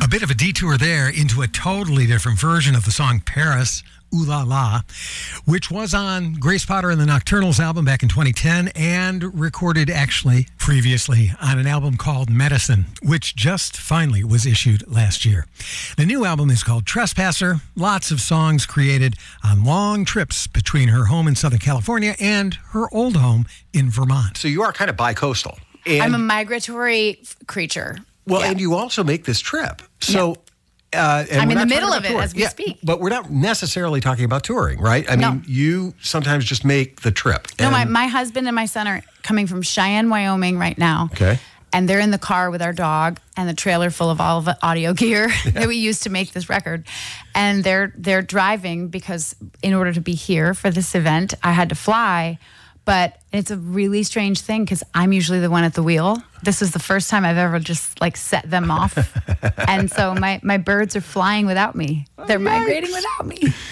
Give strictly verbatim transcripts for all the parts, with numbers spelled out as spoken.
bit of a detour there into a totally different version of the song Paris, Ooh La La, which was on Grace Potter and the Nocturnals album back in twenty ten and recorded actually previously on an album called Medicine, which just finally was issued last year. The new album is called Trespasser. Lots of songs created on long trips between her home in Southern California and her old home in Vermont. So you are kind of bi-coastal. And, I'm a migratory creature. Well, yeah. and you also make this trip. So... Yeah. Uh, and I'm we're in the not middle talking of about it touring. as we yeah, speak. But we're not necessarily talking about touring, right? I No. mean, you sometimes just make the trip. No, my, my husband and my son are coming from Cheyenne, Wyoming right now. Okay. And they're in the car with our dog and the trailer full of all of the audio gear yeah. that we used to make this record. And they're they're driving because in order to be here for this event, I had to fly. But it's a really strange thing because I'm usually the one at the wheel. This is the first time I've ever just like set them off. And so my, my birds are flying without me. They're Yikes. migrating without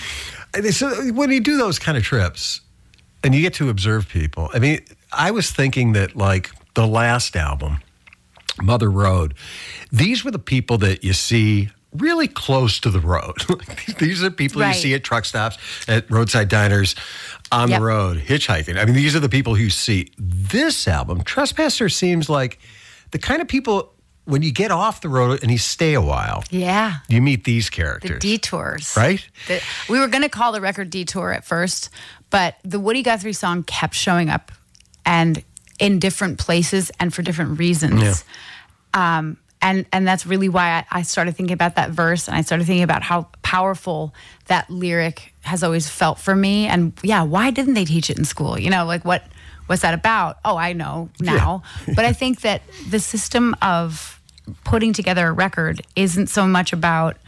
me. So when you do those kind of trips and you get to observe people, I mean, I was thinking that like the last album, Mother Road, these were the people that you see really close to the road. These are people right. you see at truck stops, at roadside diners, on yep. the road, hitchhiking. I mean, these are the people who you see. This album, Trespasser, seems like the kind of people, when you get off the road and you stay a while, yeah, you meet these characters. The detours. Right? The, we were going to call the record Detour at first, but the Woody Guthrie song kept showing up and in different places and for different reasons. Yeah. Um, And and that's really why I, I started thinking about that verse, and I started thinking about how powerful that lyric has always felt for me. And yeah, why didn't they teach it in school? You know, like what what's that about? Oh, I know now. Yeah. But I think that the system of putting together a record isn't so much about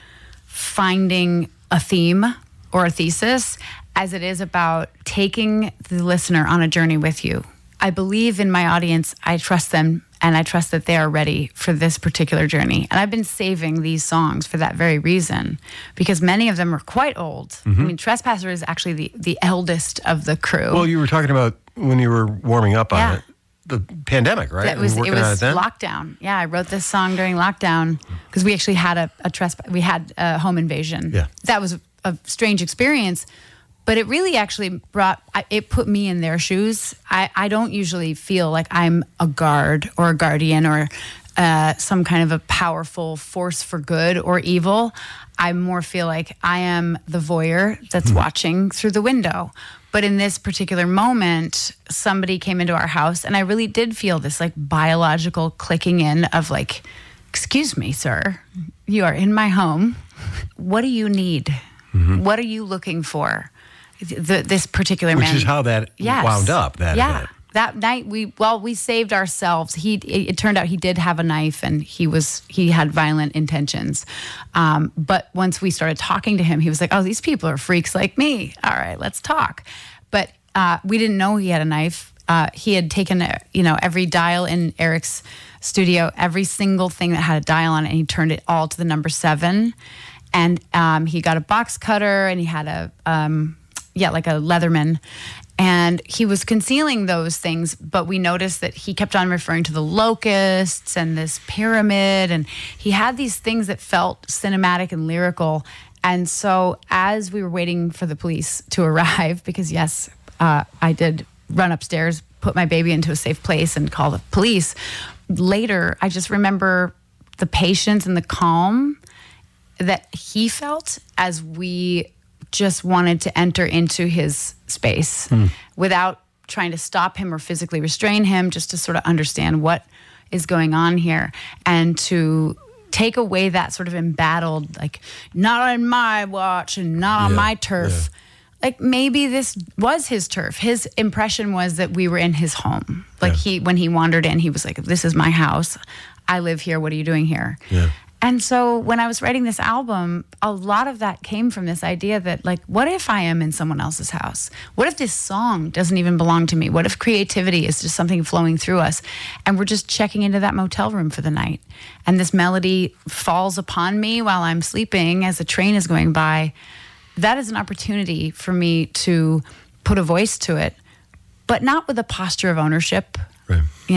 finding a theme or a thesis as it is about taking the listener on a journey with you. I believe in my audience. I trust them. And I trust that they are ready for this particular journey. And I've been saving these songs for that very reason, because many of them are quite old. Mm-hmm. I mean, Trespasser is actually the, the eldest of the crew. Well, you were talking about when you were warming up on yeah. it, the pandemic, right? It was, it was it lockdown. Yeah, I wrote this song during lockdown because we actually had a, a trespass. We had a home invasion. Yeah. That was a, a strange experience. But it really actually brought, it put me in their shoes. I, I don't usually feel like I'm a guard or a guardian or uh, some kind of a powerful force for good or evil. I more feel like I am the voyeur that's mm. watching through the window. But in this particular moment, somebody came into our house and I really did feel this like biological clicking in of like, excuse me, sir, you are in my home. What do you need? Mm-hmm. What are you looking for? The, this particular Which man. is how that yes. wound up, that yeah. event. That night, we well, we saved ourselves. He it, it turned out he did have a knife, and he was he had violent intentions. Um, but once we started talking to him, he was like, "Oh, these people are freaks like me. All right, let's talk." But uh, we didn't know he had a knife. Uh, he had taken uh, you know every dial in Eric's studio, every single thing that had a dial on it, and he turned it all to the number seven. And um, he got a box cutter, and he had a um, yeah, like a Leatherman. And he was concealing those things, but we noticed that he kept on referring to the locusts and this pyramid. And he had these things that felt cinematic and lyrical. And so as we were waiting for the police to arrive, because yes, uh, I did run upstairs, put my baby into a safe place and call the police. Later, I just remember the patience and the calm that he felt as we just wanted to enter into his space mm. without trying to stop him or physically restrain him, just to sort of understand what is going on here and to take away that sort of embattled, like, not on my watch and not on yeah, my turf. Yeah. Like, maybe this was his turf. His impression was that we were in his home. Like, yeah. he, when he wandered in, he was like, this is my house. I live here. What are you doing here? Yeah. And so when I was writing this album, a lot of that came from this idea that, like, what if I am in someone else's house? What if this song doesn't even belong to me? What if creativity is just something flowing through us and we're just checking into that motel room for the night and this melody falls upon me while I'm sleeping as a train is going by? That is an opportunity for me to put a voice to it, but not with a posture of ownership. Right. You